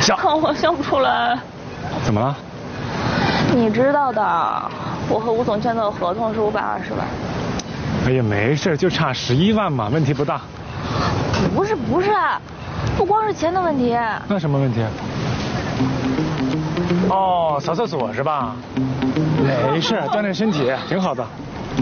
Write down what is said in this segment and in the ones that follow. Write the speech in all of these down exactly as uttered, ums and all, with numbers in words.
笑。 我笑不出来。 怎么了？ 你知道的，我和吴总签的合同是五百二十万。 哎呀，没事，就差十一万嘛，问题不大。 不是不是，不光是钱的问题。 那什么问题？哦，扫厕所是吧？没事，锻炼身体挺好的。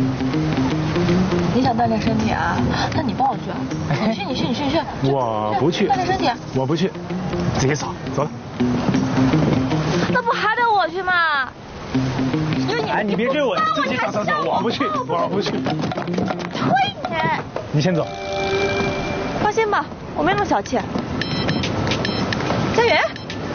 你想锻炼身体啊？那你帮我去。你去你去你去你去。 我不去。 锻炼身体。 我不去，自己扫，走了。 那不还得我去吗？ 哎，你别追我，自己扫厕所，我不去，我不去。 推你！ 你先走。 放心吧，我没那么小气。佳云，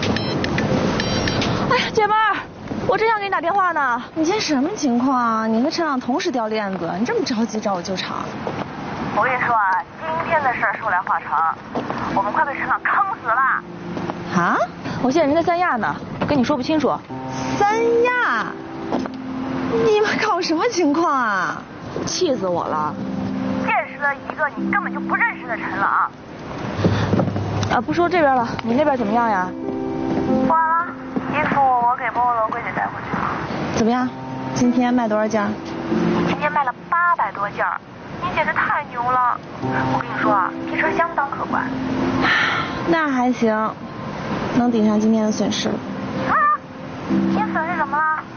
哎呀，姐妹儿，我正想给你打电话呢。 你今天什么情况啊？你和陈朗同时掉链子，你这么着急找我救场？ 我跟你说啊，今天的事儿说来话长，我们快被陈朗坑死了。 啊？ 我现在人在三亚呢，跟你说不清楚。 三亚？你们搞什么情况啊？ 气死我了！ 见识了一个你根本就不认识的陈朗。 啊，不说这边了，你那边怎么样呀？ 完了，衣服我给菠萝柜姐带回去了。 怎么样？今天卖多少件？ 今天卖了八百多件，你简直太牛了！我跟你说啊，提成相当可观。 那还行，能顶上今天的损失。 啊？今天损失什么了？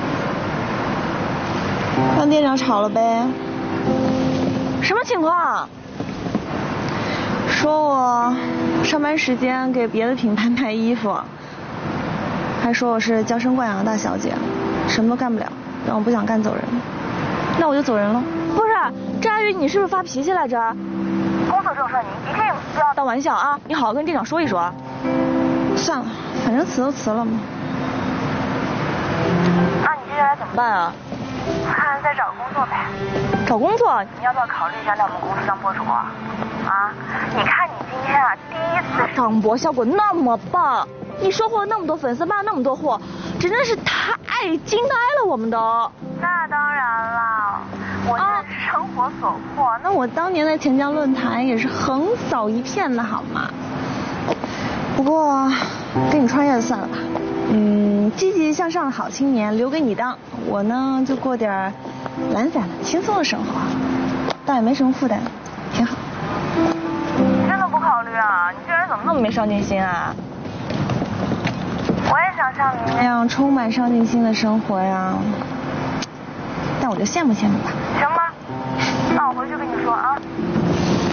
让店长炒了呗。 什么情况？ 说我上班时间给别的品牌卖衣服，还说我是娇生惯养的大小姐，什么都干不了，让我不想干走人。那我就走人了。 不是，佳宇，你是不是发脾气来着？ 工作这种事你一定不要当玩笑啊！你好好跟店长说一说。 算了，反正辞都辞了嘛。 那你接下来怎么办啊？看再找个工作呗。 找工作？ 你要不要考虑一下来我们公司当博主啊？啊，你看你今天啊第一次上博效果那么棒，你收获了那么多粉丝，卖了那么多货，真的是太惊呆了我们都。 那当然了，我这是生活所迫。 那我当年在钱江论坛也是横扫一片的好吗？不过跟你创业算了吧。嗯，积极向上的好青年留给你当，我呢就过点懒散的轻松的生活，倒也没什么负担，挺好。 你真的不考虑啊？你这人怎么那么没上进心啊？ 我也想像你那样充满上进心的生活呀，但我就羡慕羡慕吧。